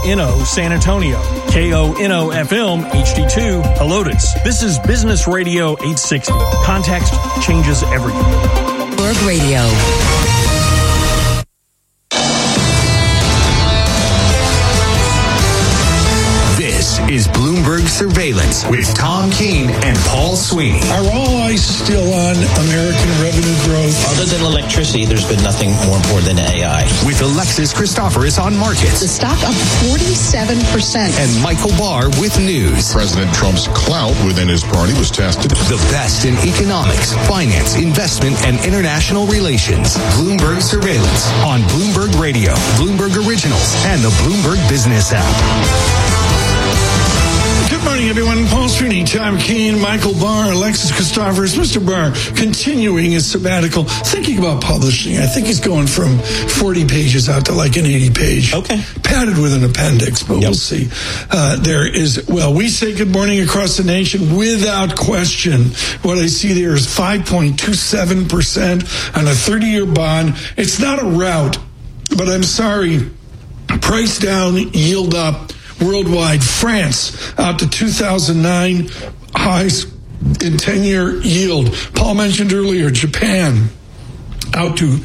KONO San Antonio, KONO FM HD2 Helotes. This is Business Radio 860. Context changes everything. Bloomberg Radio. This is Bloomberg Surveillance with Tom Keene and Paul Sweeney. Are all eyes still on American revenue growth? Other than electricity, there's been nothing more important than AI. With Alexis Christoforous on markets. The stock up 47%. And Michael Barr with news. President Trump's clout within his party was tested. The best in economics, finance, investment, and international relations. Bloomberg Surveillance on Bloomberg Radio, Bloomberg Originals, and the Bloomberg Business app. Good morning, everyone. Paul Sweeney, Tom Keene, Michael Barr, Alexis Christoforous. Mr. Barr continuing his sabbatical, thinking about publishing. I think he's going from 40 pages out to like an 80-page. Okay. Padded with an appendix, but we'll see. We say good morning across the nation without question. What I see there is 5.27% on a 30-year bond. It's not a rout, but I'm sorry. Price down, yield up. Worldwide, France out to 2009 highs in 10-year yield. Paul mentioned earlier, Japan out to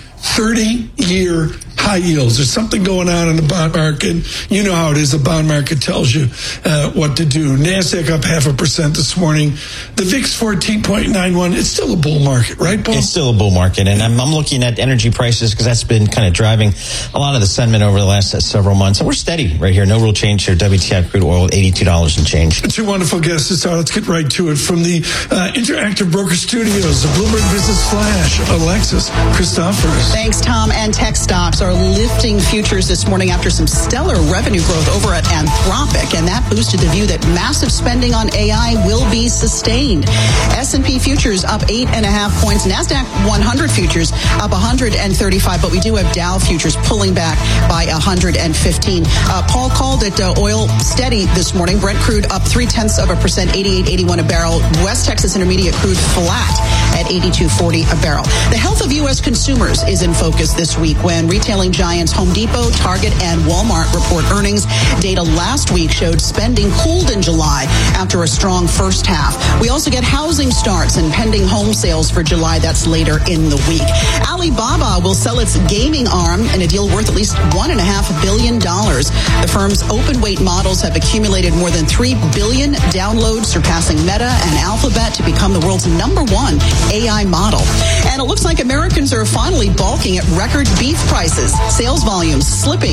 30-year high yields. There's something going on in the bond market. You know how it is. The bond market tells you what to do. NASDAQ up 0.5% this morning. The VIX 14.91. It's still a bull market, right, Paul? It's still a bull market. And I'm looking at energy prices because that's been kind of driving a lot of the sentiment over the last several months. And we're steady right here. No real change here. WTI crude oil, $82 and change. Two wonderful guests this hour. Let's get right to it. From the Interactive Broker Studios, the Bloomberg Business Flash, Alexis Christoforous. Thanks, Tom. And tech stocks are lifting futures this morning after some stellar revenue growth over at Anthropic, and that boosted the view that massive spending on AI will be sustained. S&P futures up 8.5 points. NASDAQ 100 futures up 135, but we do have Dow futures pulling back by 115. Paul called it oil steady this morning. Brent crude up 0.3%, 88.81 a barrel. West Texas Intermediate crude flat at 82.40 a barrel. The health of U.S. consumers is in focus this week when retailing giants Home Depot, Target, and Walmart report earnings. Data last week showed spending cooled in July after a strong first half. We also get housing starts and pending home sales for July. That's later in the week. Alibaba will sell its gaming arm in a deal worth at least $1.5 billion. The firm's open weight models have accumulated more than 3 billion downloads, surpassing Meta and Alphabet to become the world's #1 AI model. And it looks like Americans are finally balking at record beef prices. Sales volumes slipping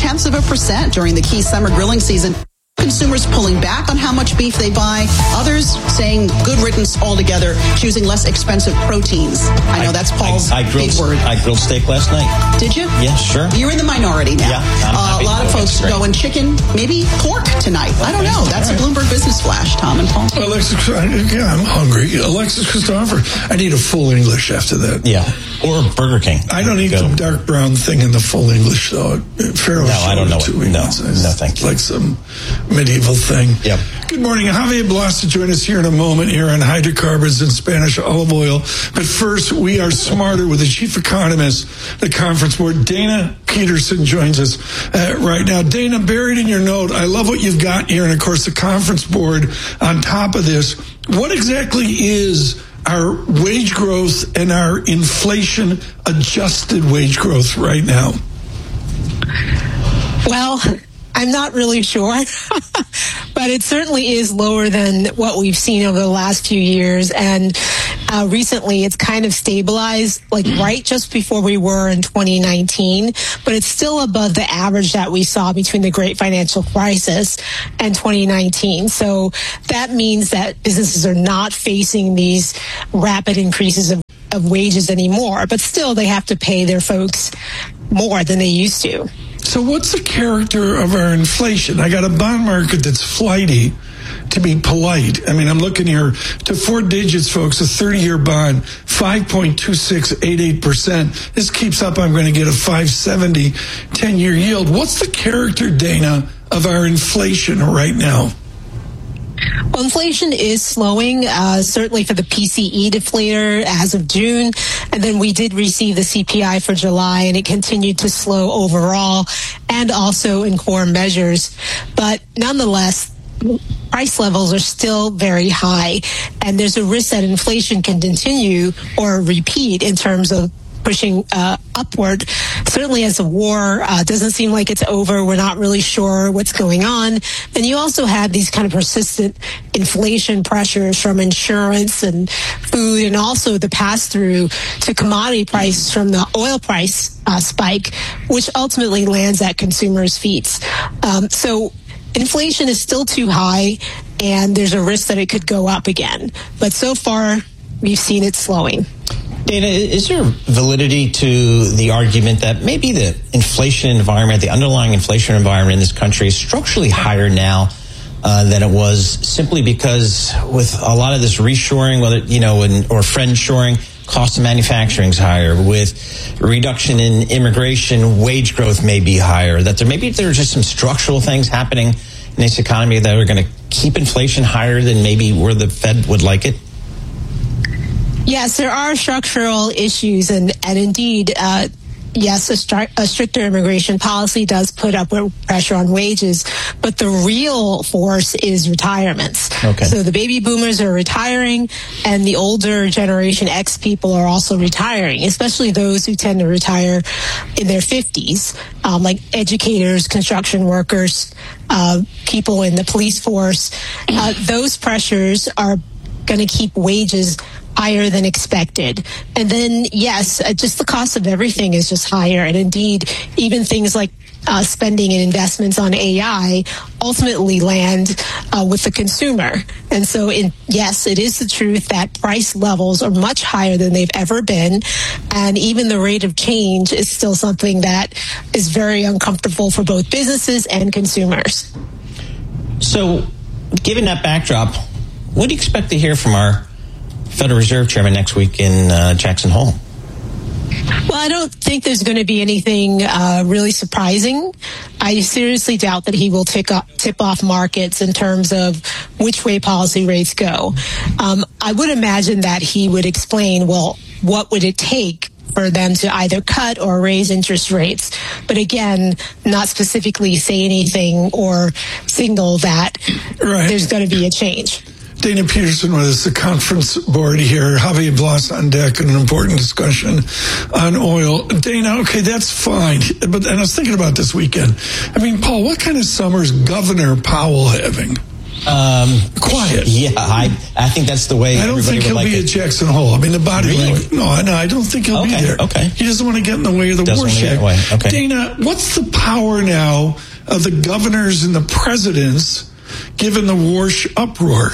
0.3% during the key summer grilling season. Consumers pulling back on how much beef they buy. Others saying good riddance altogether, choosing less expensive proteins. I know that's Paul's big word. I grilled steak last night. Did you? Yeah, sure. You're in the minority now. Yeah, a lot of folks going chicken, maybe pork tonight. Okay. I don't know. That's a Bloomberg Business Flash, Tom and Paul. Alexis, I'm hungry. Alexis Christoforous. I need a full English after that. Yeah, or Burger King. I don't eat the dark brown thing in the full English, though. No, I don't know. No, thank you. Like some medieval thing. Yep. Good morning. Javier Blas to join us here in a moment here on hydrocarbons and Spanish olive oil. But first, we are smarter with the chief economist, the Conference Board. Dana Peterson joins us right now. Dana, buried in your note, I love what you've got here. And of course, the Conference Board on top of this. What exactly is our wage growth and our inflation adjusted wage growth right now? Well, I'm not really sure, but it certainly is lower than what we've seen over the last few years. And recently it's kind of stabilized, like right just before we were in 2019, but it's still above the average that we saw between the Great Financial Crisis and 2019. So that means that businesses are not facing these rapid increases of wages anymore, but still they have to pay their folks more than they used to. So what's the character of our inflation? I got a bond market that's flighty, to be polite. I mean, I'm looking here to 4 digits, folks, a 30-year bond, 5.2688%. This keeps up, I'm going to get a 5.70 10-year yield. What's the character, Dana, of our inflation right now? Well, inflation is slowing, certainly for the PCE deflator as of June. And then we did receive the CPI for July, and it continued to slow overall and also in core measures. But nonetheless, price levels are still very high, and there's a risk that inflation can continue or repeat in terms of pushing upward. Certainly as the war doesn't seem like it's over, we're not really sure what's going on. And you also have these kind of persistent inflation pressures from insurance and food, and also the pass-through to commodity prices from the oil price spike, which ultimately lands at consumers' feet. So inflation is still too high, and there's a risk that it could go up again. But so far, we've seen it slowing. Dana, is there validity to the argument that maybe the inflation environment, the underlying inflation environment in this country is structurally higher now than it was, simply because with a lot of this reshoring, whether, or friendshoring, cost of manufacturing is higher, with reduction in immigration, wage growth may be higher, that there are just some structural things happening in this economy that are going to keep inflation higher than maybe where the Fed would like it? Yes, there are structural issues, and indeed, yes, a stricter immigration policy does put upward pressure on wages, but the real force is retirements. Okay. So the baby boomers are retiring, and the older Generation X people are also retiring, especially those who tend to retire in their 50s, like educators, construction workers, people in the police force. Those pressures are going to keep wages higher than expected. And then, yes, just the cost of everything is just higher. And indeed, even things like spending and investments on AI ultimately land with the consumer. And so, yes, it is the truth that price levels are much higher than they've ever been. And even the rate of change is still something that is very uncomfortable for both businesses and consumers. So, given that backdrop, what do you expect to hear from our Federal Reserve Chairman next week in Jackson Hole? Well, I don't think there's going to be anything really surprising. I seriously doubt that he will tip off markets in terms of which way policy rates go. I would imagine that he would explain, well, what would it take for them to either cut or raise interest rates. But again, not specifically say anything or signal that there's going to be a change. Dana Peterson with us, the conference board here. Javier Blas on deck, an important discussion on oil. Dana, okay, that's fine. And I was thinking about this weekend. I mean, Paul, what kind of summer is Governor Powell having? Quiet. Yeah, I think that's the way. I don't think he'll be at Jackson Hole. I mean, the body language. No, I don't think he'll be there. Okay. He doesn't want to get in the way of the warshed. Okay. Dana, what's the power now of the governors and the presidents given the Warsh uproar?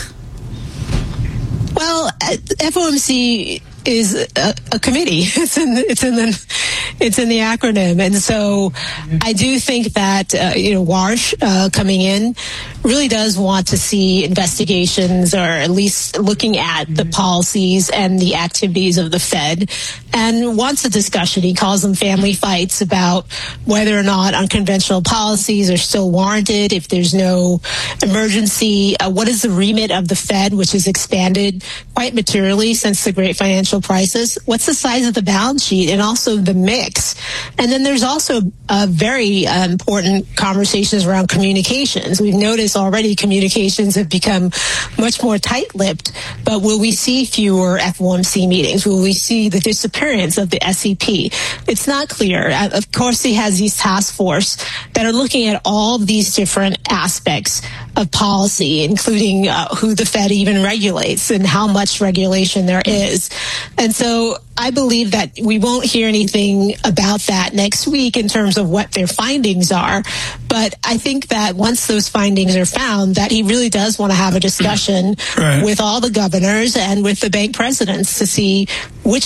Well, FOMC is a committee. It's in the acronym, and so I do think that Warsh coming in really does want to see investigations, or at least looking at the policies and the activities of the Fed, and wants a discussion. He calls them family fights about whether or not unconventional policies are still warranted, if there's no emergency. What is the remit of the Fed, which has expanded quite materially since the Great Financial Crisis? What's the size of the balance sheet, and also the mix? And then there's also very important conversations around communications. We've noticed already communications have become much more tight-lipped, but will we see fewer FOMC meetings? Will we see the disappearance of the SEP? It's not clear. Of course, he has these task force that are looking at all these different aspects of policy, including who the Fed even regulates and how much regulation there is. And so I believe that we won't hear anything about that next week in terms of what their findings are. But I think that once those findings are found, that he really does want to have a discussion with all the governors and with the bank presidents to see which